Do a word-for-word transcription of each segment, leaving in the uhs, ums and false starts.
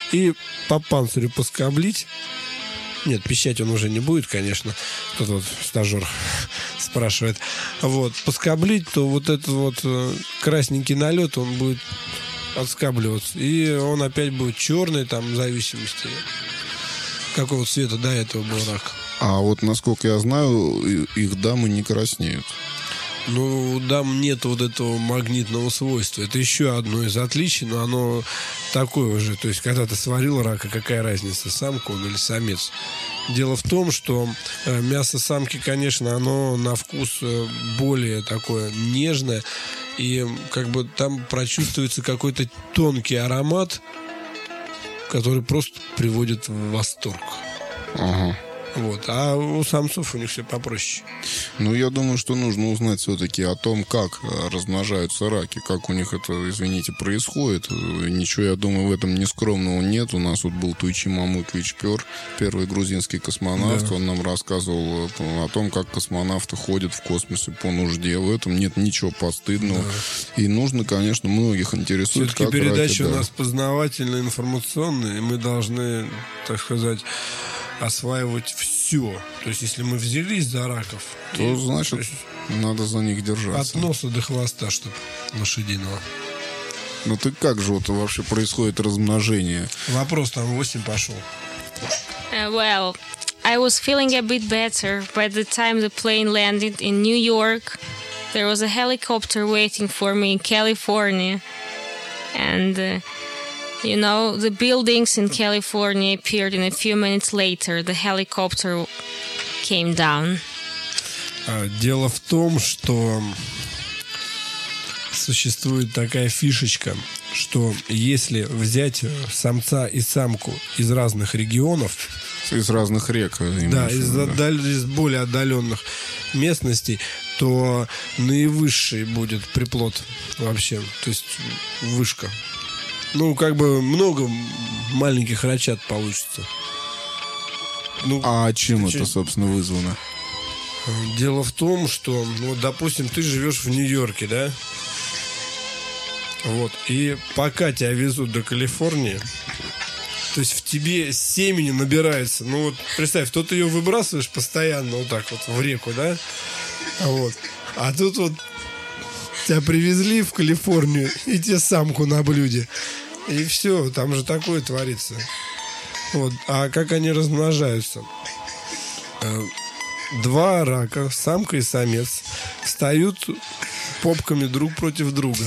и по панцирю поскоблить. Нет, пищать он уже не будет, конечно. Тут вот стажер спрашивает. Вот, поскоблить, то вот этот вот красненький налет, он будет отскабливаться. И он опять будет черный, там, в зависимости, какого цвета до этого был рак. А вот, насколько я знаю, их дамы не краснеют. Ну, у дам нет вот этого магнитного свойства. Это еще одно из отличий, но оно такое же. То есть, когда ты сварил рака, какая разница, самка он или самец? Дело в том, что мясо самки, конечно, оно на вкус более такое нежное. И как бы там прочувствуется какой-то тонкий аромат, который просто приводит в восторг. Ага. Вот. А у самцов у них все попроще. Ну, я думаю, что нужно узнать все-таки о том, как размножаются раки, как у них это, извините, происходит. Ничего, я думаю, в этом нескромного нет. У нас вот был Туйчи Мамукович Пер, первый грузинский космонавт. Да. Он нам рассказывал о том, как космонавты ходят в космосе по нужде. В этом нет ничего постыдного. Да. И нужно, конечно, многих интересует, все-таки как передача раки, у да. нас познавательная, информационная, и мы должны, так сказать, осваивать все. То есть, если мы взялись за раков, то, и, значит, то есть, надо за них держаться. От носа до хвоста, чтобы лошадиного. Ну, ты как же вот вообще происходит размножение? Вопрос там восемь пошел. Uh, well, I was feeling a bit better by the time the plane landed in New York. There was a helicopter waiting for me in California. And... Uh, You know, the buildings in California appeared, and a few minutes later the helicopter came down. Дело в том, что существует такая фишечка, что если взять самца и самку из разных регионов, из разных рек, да, из, да. Отдаль, из более отдаленных местностей, то наивысший будет приплод вообще, то есть вышка. Ну, как бы много маленьких рачат получится. Ну, а чем это, че... собственно, вызвано? Дело в том, что, ну, допустим, ты живешь в Нью-Йорке, да? Вот. И пока тебя везут до Калифорнии, то есть в тебе семени набирается. Ну, вот представь, то ты ее выбрасываешь постоянно вот так вот в реку, да? Вот. А тут вот тебя привезли в Калифорнию, и тебе самку на блюде. И все, там же такое творится. Вот. А как они размножаются? Два рака, самка и самец, встают попками друг против друга.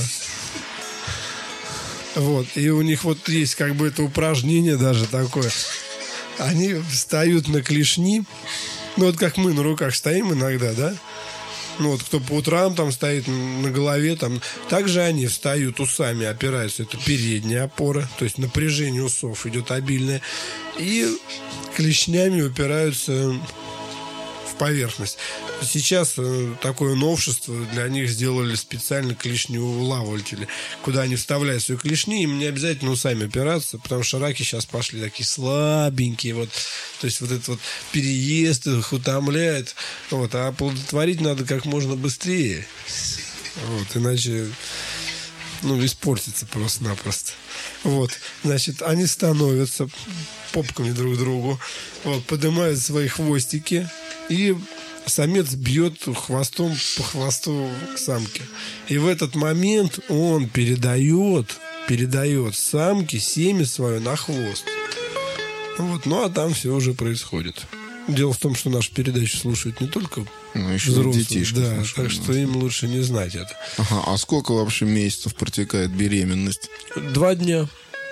Вот. И у них вот есть как бы это упражнение даже такое. Они встают на клешни. Ну вот как мы на руках стоим иногда, да? Ну вот кто по утрам там стоит на голове, там также они встают усами, опираются. Это передняя опора, то есть напряжение усов идет обильное. И клешнями упираются в поверхность. Сейчас такое новшество, для них сделали специально клешнеулавливатели, куда они вставляют свои клешни, им не обязательно усами опираться, потому что раки сейчас пошли такие слабенькие, вот, то есть вот этот вот переезд их утомляет, вот, а оплодотворить надо как можно быстрее, вот, иначе, ну, испортится просто-напросто. Вот, значит, они становятся попками друг к другу, вот, поднимают свои хвостики, и самец бьет хвостом по хвосту к самке. И в этот момент он передает, передает самке семя свое на хвост. Вот, ну а там все уже происходит. Дело в том, что нашу передачу слушают не только ну, еще взрослые, детишки, да, слушают, так что им лучше не знать это. Ага, а сколько вообще месяцев протекает беременность? Два дня.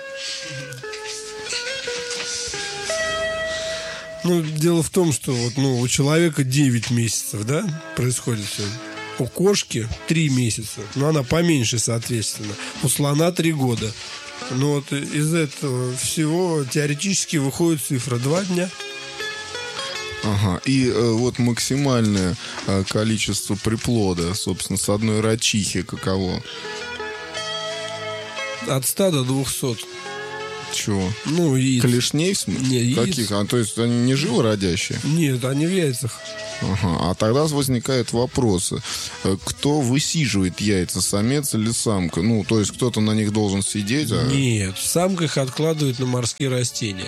Ну, дело в том, что вот, ну, у человека девять месяцев, да, происходит все. У кошки три месяца, но она поменьше, соответственно. У слона три года. Ну, вот из этого всего теоретически выходит цифра два дня. Ага, и э, вот максимальное э, количество приплода, собственно, с одной рачихи каково? От ста до двухсот. Чего? Ну, яиц. Клешней в смысле? Не, яиц. Каких? А, то есть они не живородящие? Нет, они в яйцах. Ага. А тогда возникают вопросы. Кто высиживает яйца, самец или самка? Ну, то есть кто-то на них должен сидеть? А... Нет, самка их откладывает на морские растения.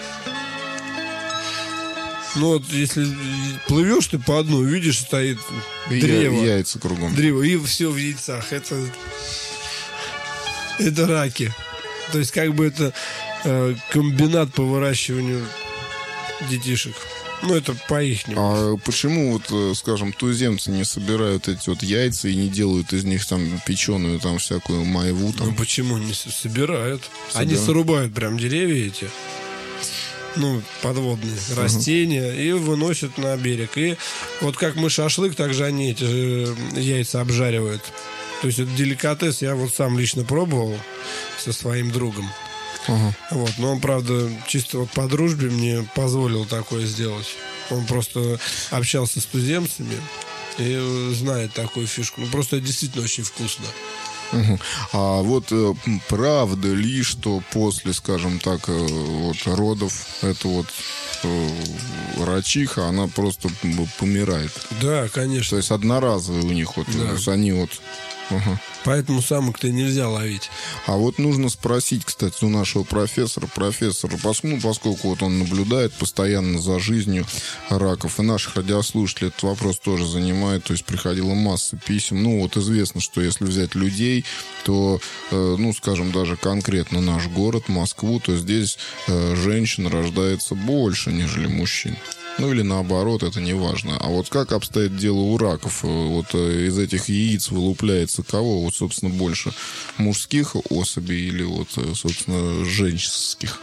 Ну вот, если плывешь ты по одной, видишь, стоит древо. Я, яйца кругом. Древо, и все в яйцах. Это, это раки. То есть, как бы это э, комбинат по выращиванию детишек. Ну, это по-ихнему. А почему, вот, скажем, туземцы не собирают эти вот яйца и не делают из них там печеную, там, всякую майву? Там? Ну, почему не собирают? Собирают. Они срубают прям деревья эти, ну, подводные uh-huh. растения, и выносят на берег. И вот как мы шашлык, так же они эти же яйца обжаривают. То есть это деликатес, я вот сам лично пробовал со своим другом. Uh-huh. Вот, но он, правда, чисто вот по дружбе мне позволил такое сделать. Он просто общался с туземцами и знает такую фишку. Ну, просто это действительно очень вкусно. Угу. А вот э, правда ли, что после, скажем так, э, вот родов эта вот э, рачиха, она просто помирает? Да, конечно. То есть одноразовые у них вот, да. то есть они вот... Угу. Поэтому самок-то нельзя ловить. А вот нужно спросить, кстати, у нашего профессора, профессора, ну, поскольку вот он наблюдает постоянно за жизнью раков, и наших радиослушателей этот вопрос тоже занимает, то есть приходила масса писем. Ну, вот известно, что если взять людей, то, э, ну, скажем, даже конкретно наш город, Москву, то здесь э, женщин рождается больше, нежели мужчин. Ну, или наоборот, это не важно. А вот как обстоит дело у раков? Вот из этих яиц вылупляется кого? Вот, собственно, больше мужских особей или вот, собственно, женских?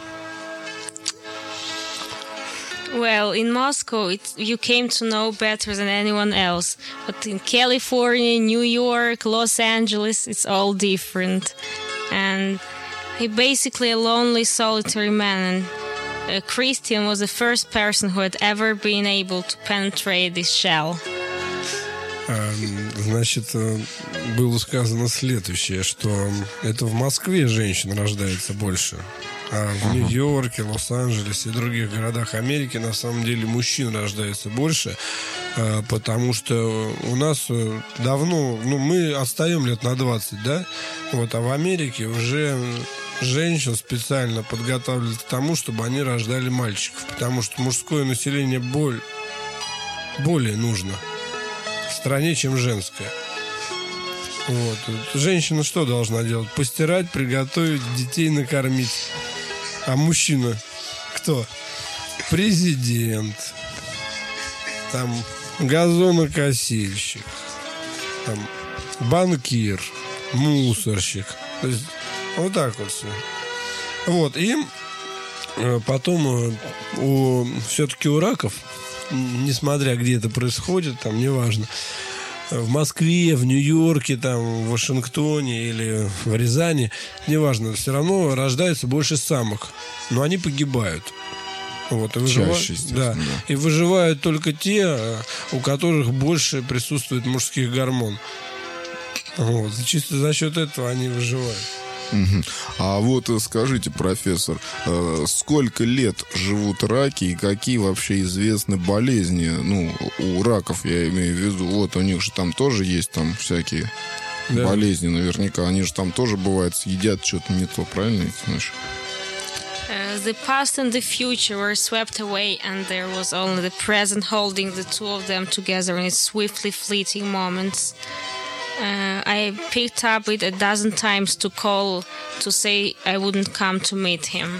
Well, in Moscow, it, you came to know better than anyone else. But in California, New York, Los Angeles, it's all different. And he basically a lonely, solitary man. And uh, Christian was the first person who had ever been able to penetrate this shell. Значит, было сказано следующее, что это в Москве женщин рождается больше, а в uh-huh. Нью-Йорке, Лос-Анджелесе и других городах Америки на самом деле мужчин рождается больше, потому что у нас давно, ну, мы отстаем лет на двадцать, да, вот, а в Америке уже женщин специально подготавливают к тому, чтобы они рождали мальчиков, потому что мужское население боль, более нужно в стране, чем женское. Вот. Женщина что должна делать? Постирать, приготовить, детей накормить. А мужчина кто? Президент. Там газонокосильщик. Там банкир. Мусорщик. То есть вот так вот все. Вот. И потом у, все-таки у раков, несмотря где это происходит, там неважно, в Москве, в Нью-Йорке, там, в Вашингтоне или в Рязани, неважно, все равно рождается больше самок, но они погибают. Вот, и выживают, чаще, да, да. И выживают только те, у которых больше присутствует мужских гормон. Вот, чисто за счет этого они выживают. Угу. А вот скажите, профессор, э, сколько лет живут раки и какие вообще известны болезни? Ну, у раков, я имею в виду, вот у них же там тоже есть там всякие да. болезни наверняка. Они же там тоже, бывает, съедят что-то не то, правильно, знаешь? Uh, the past and the future were swept away, and there was only the present holding the two of them together in its swiftly fleeting moments. Uh, I picked up it a dozen times to call to say I wouldn't come to meet him.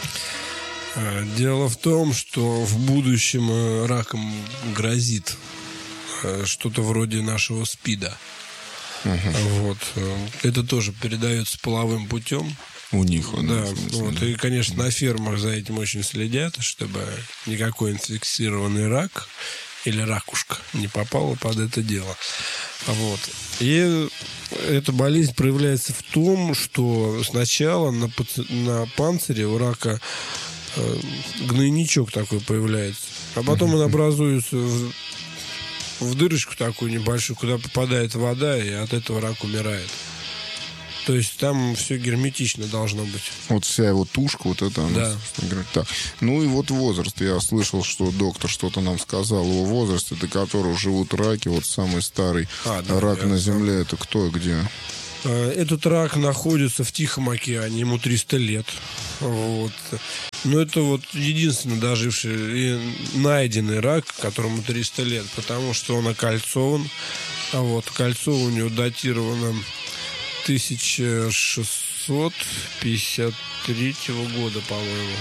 Дело в том, что в будущем раком грозит что-то вроде нашего СПИДа. Uh-huh. Вот. Это тоже передается половым путем. У них, да, смысле, вот, да. И, конечно, на фермах за этим очень следят, чтобы никакой инфицированный рак или ракушка не попала под это дело. Вот. И эта болезнь проявляется в том, что сначала на, на панцире у рака э, гнойничок такой появляется, а потом он образуется в, в дырочку такую небольшую, куда попадает вода, и от этого рак умирает. То есть там все герметично должно быть. Вот вся его тушка, вот это она. Да. Так. Ну и вот возраст. Я слышал, что доктор что-то нам сказал о возрасте, до которого живут раки. Вот самый старый а, да, рак я на знаю. Земле, это кто и где? Этот рак находится в Тихом океане, ему триста лет. Вот. Но это вот единственный доживший и найденный рак, которому триста лет, потому что он окольцован. А вот кольцо у него датировано тысяча шестьсот пятьдесят третьего года, по-моему.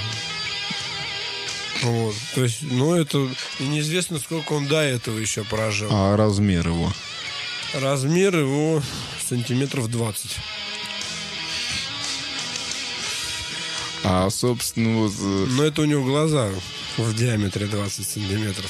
Вот. То есть, ну, это неизвестно, сколько он до этого еще прожил. А размер его? Размер его сантиметров двадцать. А, собственно, вот... Но это у него глаза в диаметре двадцать сантиметров.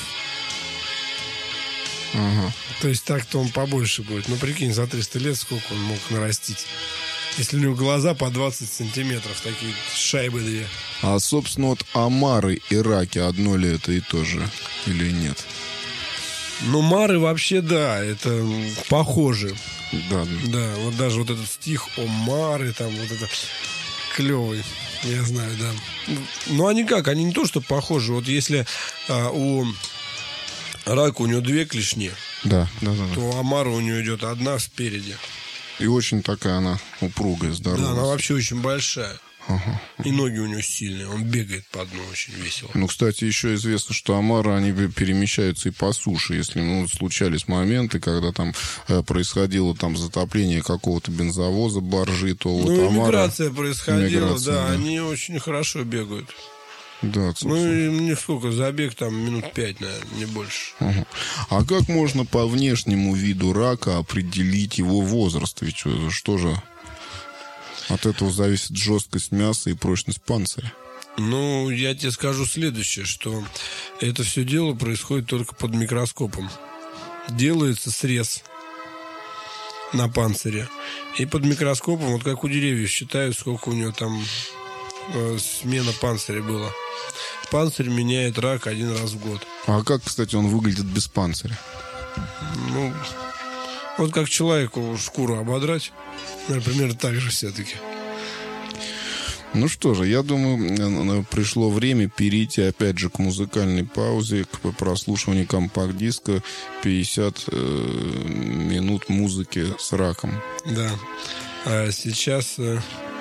Ага. То есть так-то он побольше будет. Ну, прикинь, за триста лет сколько он мог нарастить. Если у него глаза по двадцать сантиметров, такие шайбы две. А, собственно, вот омары и раки одно ли это и то же? Или нет? Ну, мары вообще, да, это похожи. Да, Да, вот даже вот этот стих о мары, там вот это клевый, я знаю, да. Ну, они как, они не то, что похожи. Вот если а, у рака у него две клешни, да, да, да, да. то у омара у него идет одна спереди. И очень такая она упругая, здоровая. Да, она вообще очень большая. Ага. И ноги у него сильные. Он бегает по дну очень весело. Ну, кстати, еще известно, что омары, они перемещаются и по суше. Если, ну, случались моменты, когда там э, происходило там затопление какого-то бензовоза, баржи, то вот ну, омары... миграция происходила, Миграция, да, да. они очень хорошо бегают. Да, Ну, собственно. и мне сколько, забег там минут пять, наверное, не больше. Ага. А как можно по внешнему виду рака определить его возраст? Ведь что, что же от этого зависит жесткость мяса и прочность панциря? Ну, я тебе скажу следующее, что это все дело происходит только под микроскопом. Делается срез на панцире. И под микроскопом, вот как у деревьев, считают, сколько у него там э, смена панциря было. Панцирь меняет рак один раз в год. А как, кстати, он выглядит без панциря? Ну, вот как человеку шкуру ободрать, например, так же все-таки. Ну что же, я думаю, пришло время перейти опять же к музыкальной паузе, к прослушиванию компакт-диска пятьдесят э, минут музыки с раком. Да. А сейчас э,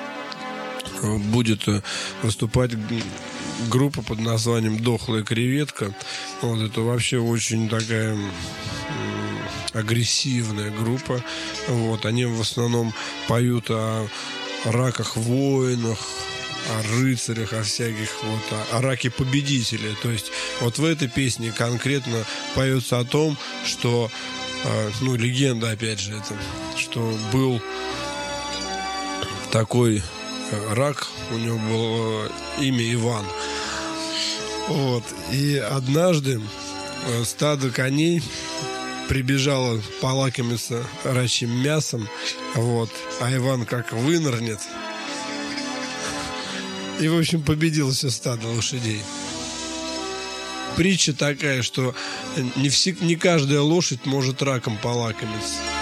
будет выступать группа под названием «Дохлая креветка». Вот это вообще очень такая агрессивная группа. Вот. Они в основном поют о раках-воинах, о рыцарях, о всяких, вот, о, о раке-победителе. То есть вот в этой песне конкретно поется о том, что, э, ну, легенда, опять же, это, что был такой рак, у него было имя Иван. Вот. И однажды стадо коней прибежало полакомиться рачьим мясом, вот, а Иван как вынырнет и, в общем, победил все стадо лошадей. Притча такая, что не, все, не каждая лошадь может раком полакомиться.